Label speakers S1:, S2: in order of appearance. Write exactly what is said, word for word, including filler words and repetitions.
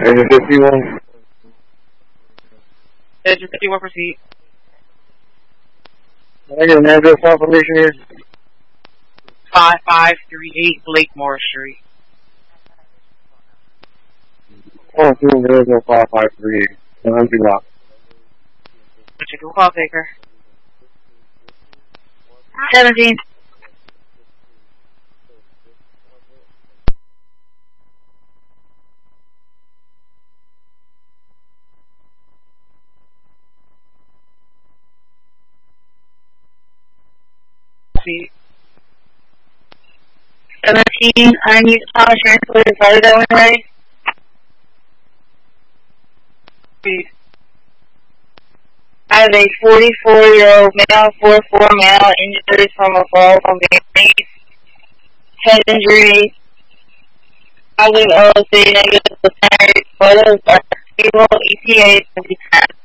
S1: Agent fifty-one.
S2: Agent fifty-one, proceed.
S1: Can I get an address confirmation here?
S2: five five three eight Blakemore Street.
S1: Oh, two zero zero five five three eight. An empty lot.
S2: Check the call taker.
S3: seventeen.
S2: Proceed.
S3: seventeen, I need to call insurance for the fire that went away.
S2: Proceed.
S3: I have a forty-four-year-old male, four four male, injured from a fall from the base, head injury, housing O C, negative photos are stable, E T A twenty ten.